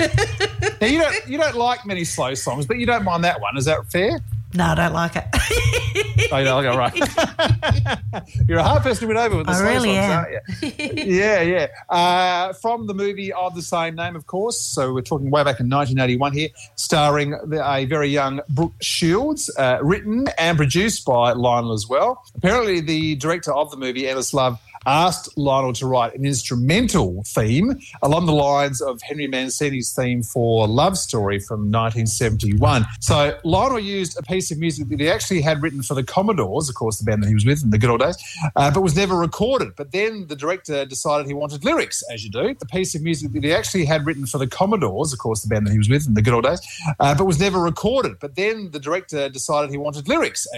Now, you don't like many slow songs, but you don't mind that one. Is that fair? No, I don't like it. Oh, you don't like it, right. You're a hard person to win over with the slow really songs, am. aren't you? Yeah. From the movie of the same name, of course. So we're talking way back in 1981 here, starring a very young Brooke Shields, written and produced by Lionel as well. Apparently the director of the movie, Endless Love, asked Lionel to write an instrumental theme along the lines of Henry Mancini's theme for Love Story from 1971. So Lionel used a piece of music that he actually had written for the Commodores, of course, the band that he was with in the good old days, but was never recorded. But then the director decided he wanted lyrics, as you do. The piece of music that he actually had written for the Commodores, of course, the band that he was with in the good old days, but was never recorded. But then the director decided he wanted lyrics,